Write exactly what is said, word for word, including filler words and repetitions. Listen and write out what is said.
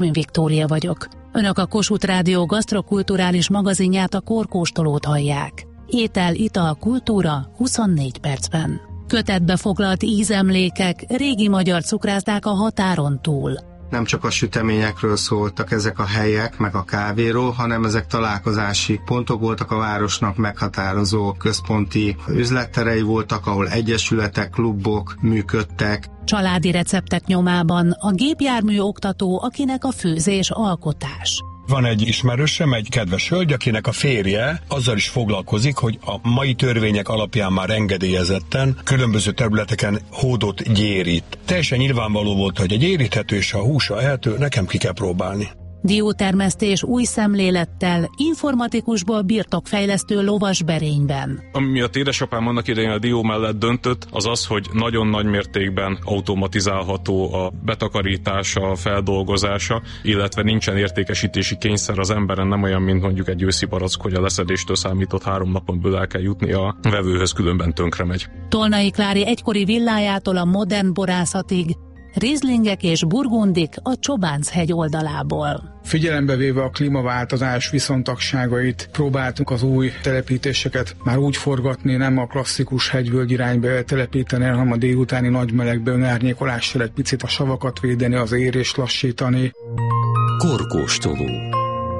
Én Viktória vagyok. Önök a Kossuth Rádió gasztrokulturális magazinját, a Korkóstolót hallják. Étel, ital, kultúra huszonnégy percben. Kötetbe foglalt ízemlékek, régi magyar cukrászdák a határon túl. Nem csak a süteményekről szóltak ezek a helyek, meg a kávéról, hanem ezek találkozási pontok voltak, a városnak meghatározó központi üzletterei voltak, ahol egyesületek, klubok működtek. Családi receptek nyomában a gépjármű oktató, akinek a főzés alkotás. Van egy ismerősöm, egy kedves hölgy, akinek a férje azzal is foglalkozik, hogy a mai törvények alapján már engedélyezetten különböző területeken hódot gyérít. Teljesen nyilvánvaló volt, hogy egy éríthető és a húsa ehető, nekem ki kell próbálni. Diótermesztés új szemlélettel, informatikusból birtokfejlesztő lovasberényben. Ami miatt édesapám annak idején a dió mellett döntött, az az, hogy nagyon nagy mértékben automatizálható a betakarítása, a feldolgozása, illetve nincsen értékesítési kényszer az emberen, nem olyan, mint mondjuk egy őszi barack, hogy a leszedéstől számított három napon belül el kell jutni a vevőhöz, különben tönkre megy. Tolnai Klári egykori villájától a modern borászatig, rizlingek és burgundik a Csobánchegy oldalából. Figyelembe véve a klímaváltozás viszontagságait próbáltunk az új telepítéseket már úgy forgatni, nem a klasszikus hegyvölgy irányba telepíteni, hanem a délutáni nagy melegbe önárnyékolással egy picit a savakat védeni, az érést lassítani. Korkóstoló.